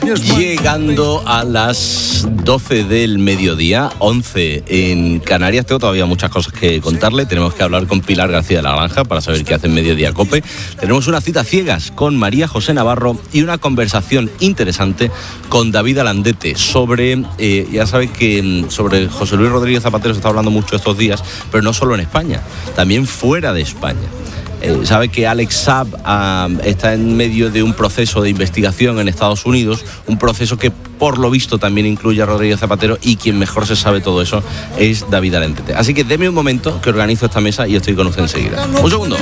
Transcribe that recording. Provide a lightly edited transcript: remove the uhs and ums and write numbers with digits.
Llegando a las 12 del mediodía, 11 en Canarias. Tengo todavía muchas cosas que contarle. Tenemos que hablar con Pilar García de la Granja para saber qué hace en Mediodía Cope. Tenemos una cita ciegas con María José Navarro y una conversación interesante con David Alandete sobre, ya sabes que sobre José Luis Rodríguez Zapatero se está hablando mucho estos días, pero no solo en España, también fuera de España. Sabe que Alex Saab está en medio de un proceso de investigación en Estados Unidos, un proceso que por lo visto también incluye a Rodríguez Zapatero, y quien mejor se sabe todo eso es David Alandete. Así que deme un momento que organizo esta mesa y estoy con usted enseguida. Un segundo.